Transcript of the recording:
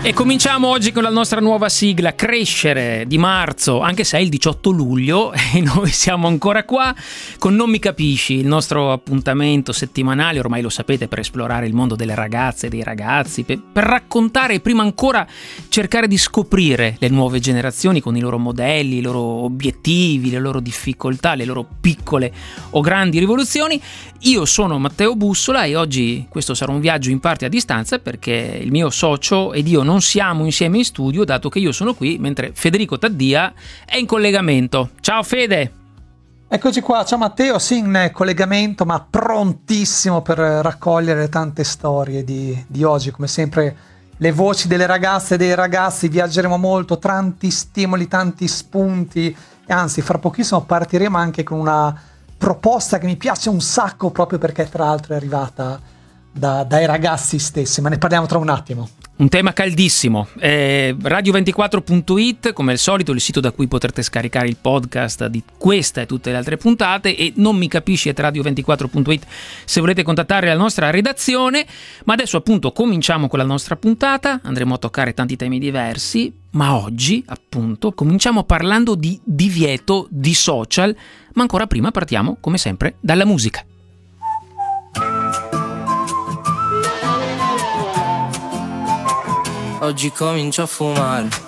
E cominciamo oggi con la nostra nuova sigla, Crescere, di marzo, anche se è il 18 luglio e noi siamo ancora qua con Non mi capisci, il nostro appuntamento settimanale, ormai lo sapete, per esplorare il mondo delle ragazze e dei ragazzi, per raccontare e prima ancora cercare di scoprire le nuove generazioni con i loro modelli, i loro obiettivi, le loro difficoltà, le loro piccole o grandi rivoluzioni. Io sono Matteo Bussola e oggi questo sarà un viaggio in parte a distanza perché il mio socio ed io non siamo insieme in studio, dato che io sono qui mentre Federico Taddia è in collegamento. Ciao Fede! Eccoci qua, ciao Matteo, sì, in collegamento ma prontissimo per raccogliere tante storie di oggi. Come sempre le voci delle ragazze e dei ragazzi, viaggeremo molto, tanti stimoli, tanti spunti e anzi fra pochissimo partiremo anche con una proposta che mi piace un sacco proprio perché tra l'altro è arrivata dai ragazzi stessi, ma ne parliamo tra un attimo. Un tema caldissimo, radio24.it come al solito il sito da cui potrete scaricare il podcast di questa e tutte le altre puntate, e non mi capisci @radio24.it se volete contattare la nostra redazione. Ma adesso appunto cominciamo con la nostra puntata, andremo a toccare tanti temi diversi, ma oggi appunto cominciamo parlando di divieto di social, ma ancora prima partiamo come sempre dalla musica. Oggi comincio a fumare